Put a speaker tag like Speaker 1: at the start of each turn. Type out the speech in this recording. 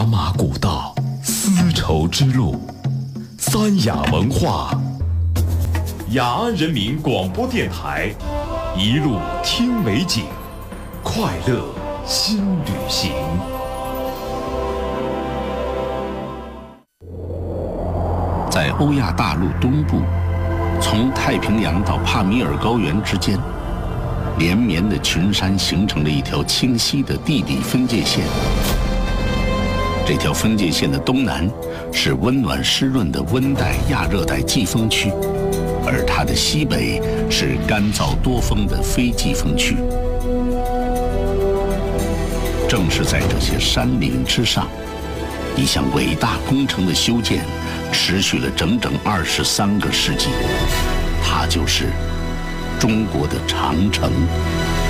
Speaker 1: 茶马古道，丝绸之路，三雅文化，雅安人民广播电台，一路听美景，快乐新旅行。
Speaker 2: 在欧亚大陆东部，从太平洋到帕米尔高原之间，连绵的群山形成了一条清晰的地理分界线。这条分界线的东南是温暖湿润的温带亚热带季风区，而它的西北是干燥多风的非季风区。正是在这些山岭之上，一项伟大工程的修建持续了整整23个世纪，它就是中国的长城。